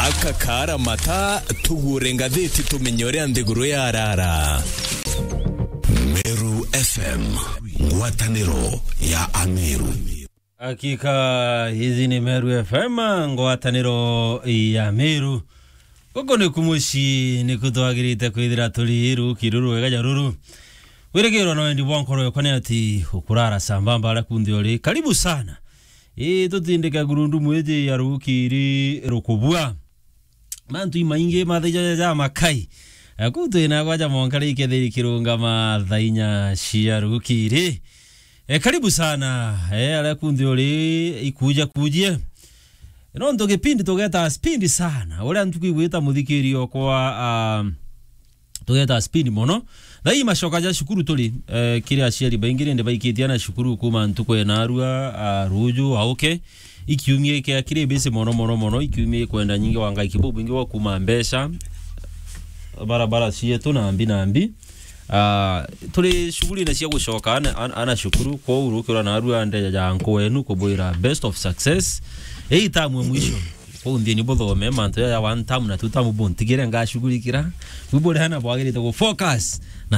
akakara mata tugure ngatheti tumenyore andeguru ya rara. Meru FM, ngwataniro ya Ameru. Hakika hizi ni Meru FM, ngwataniro ya Ameru. Uko ni kumushi ni kutwagirite kwithira tuli kiruru wega jaruru. Wiregero no ndi bonkoro kone ati ukurara sambamba ala kundi oli. Karibu sana. Tutindika gurundu mweje ya rukiri rukubua. Mantu imainge matheja ja makai. Akutu ina kwaja monkari ikethiri kirunga mathainya cia rukiri. Karibu sana. Ala kundi oli ikuja kujie. No ndo kipindi tugeta spindi sana. Ule ntukigwita muthikirio kwa tugeta spindi mono. Thai mashoka ja shukuru tuli kiri aciari baingire nde baikitiana shukuru kuma ntuko na arua ruju aoke ikiumie ke akire bese mono ikiumie kwenda nyingi wanga ikibubu ingi wa kuma mbesha barabara cietu na ambi tuli shughuli na cia gushoka ana shukuru kwa urukira na arua nde ja anko wenu kuboira best of success tamwe mwisho ko ndiye ni bothome manto ya one time na two time bontigire ngashughulikira ubore hana bwagirite go focus